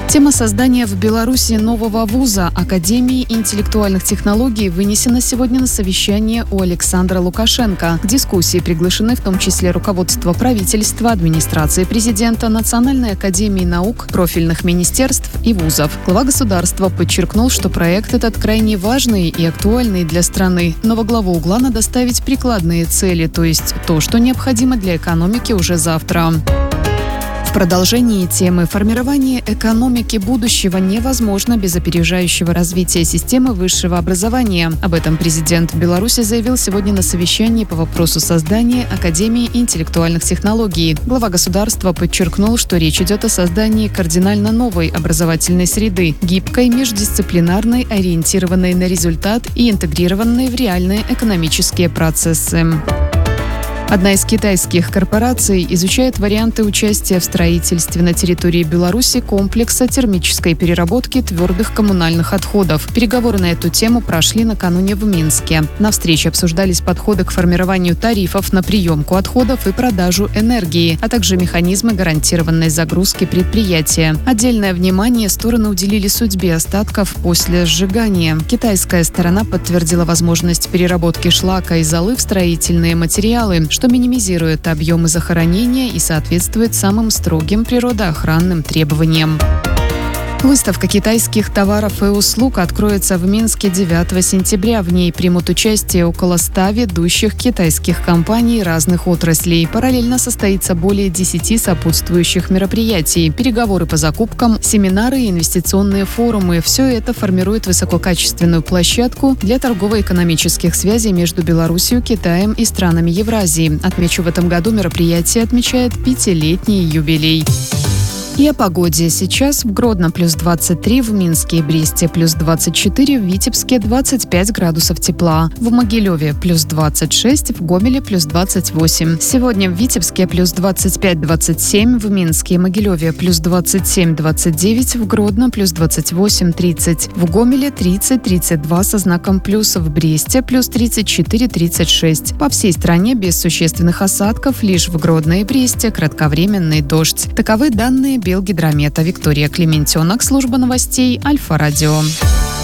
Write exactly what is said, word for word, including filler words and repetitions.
Тема создания в Беларуси нового вуза Академии интеллектуальных технологий вынесена сегодня на совещание у Александра Лукашенко. К дискуссии приглашены в том числе руководство правительства, администрации президента, Национальной академии наук, профильных министерств и вузов. Глава государства подчеркнул, что проект этот крайне важный и актуальный для страны, но во главу угла надо ставить прикладные цели, то есть то, что необходимо для экономики уже завтра. В продолжении темы формирования экономики будущего невозможно без опережающего развития системы высшего образования. Об этом президент Беларуси заявил сегодня на совещании по вопросу создания Академии интеллектуальных технологий. Глава государства подчеркнул, что речь идет о создании кардинально новой образовательной среды, гибкой, междисциплинарной, ориентированной на результат и интегрированной в реальные экономические процессы. Одна из китайских корпораций изучает варианты участия в строительстве на территории Беларуси комплекса термической переработки твердых коммунальных отходов. Переговоры на эту тему прошли накануне в Минске. На встрече обсуждались подходы к формированию тарифов на приемку отходов и продажу энергии, а также механизмы гарантированной загрузки предприятия. Отдельное внимание стороны уделили судьбе остатков после сжигания. Китайская сторона подтвердила возможность переработки шлака и золы в строительные материалы, что минимизирует объемы захоронения и соответствует самым строгим природоохранным требованиям. Выставка китайских товаров и услуг откроется в Минске девятого сентября. В ней примут участие около ста ведущих китайских компаний разных отраслей. Параллельно состоится более десяти сопутствующих мероприятий, переговоры по закупкам, семинары и инвестиционные форумы. Все это формирует высококачественную площадку для торгово-экономических связей между Беларусью, Китаем и странами Евразии. Отмечу, в этом году мероприятие отмечает пятилетний юбилей. И о погоде. Сейчас в Гродно плюс двадцать три, в Минске и Бресте плюс двадцать четыре, в Витебске двадцать пять градусов тепла, в Могилеве плюс двадцать шесть, в Гомеле плюс двадцать восемь. Сегодня в Витебске плюс двадцать пять - двадцать семь, в Минске и Могилеве плюс двадцать семь - двадцать девять, в Гродно плюс двадцать восемь - тридцать, в Гомеле тридцать - тридцать два со знаком плюс, в Бресте плюс тридцать четыре - тридцать шесть. По всей стране без существенных осадков, лишь в Гродно и Бресте кратковременный дождь. Таковы данные Белгидромета. Виктория Клементенок, служба новостей Альфа-Радио.